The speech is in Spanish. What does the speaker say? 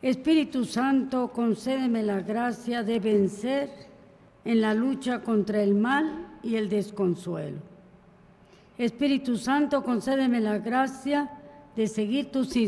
Espíritu Santo, concédeme la gracia de vencer en la lucha contra el mal y el desconsuelo. Espíritu Santo, concédeme la gracia de seguir tus